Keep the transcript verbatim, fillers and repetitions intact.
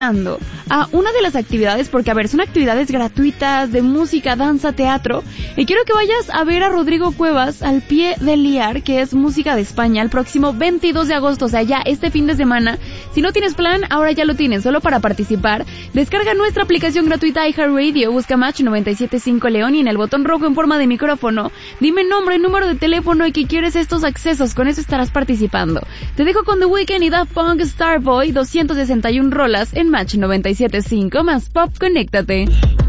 a una de las actividades, porque a ver, son actividades gratuitas de música, danza, teatro, y quiero que vayas a ver a Rodrigo Cuevas al pie del I A R, que es música de España, el próximo veintidós de agosto, o sea, ya este fin de semana. Si no tienes plan, ahora ya lo tienes. Solo para participar, descarga nuestra aplicación gratuita iHeartRadio, busca Match noventa y siete punto cinco León y en el botón rojo en forma de micrófono, dime nombre, número de teléfono y que quieres estos accesos, con eso estarás participando. Te dejo con The Weeknd y Daft Punk Starboy, doscientas sesenta y una rolas en Match noventa y siete punto cinco más Pop, conéctate.